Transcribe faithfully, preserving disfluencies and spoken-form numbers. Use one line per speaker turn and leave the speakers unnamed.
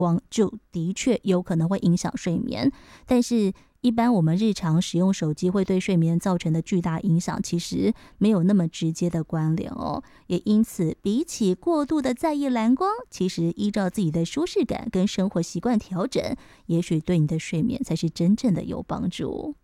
光就的确有可能会影响睡眠，但是一般我们日常使用手机会对睡眠造成的巨大影响，其实没有那么直接的关联哦。也因此，比起过度的在意蓝光，其实依照自己的舒适感跟生活习惯调整，也许对你的睡眠才是真正的有帮助。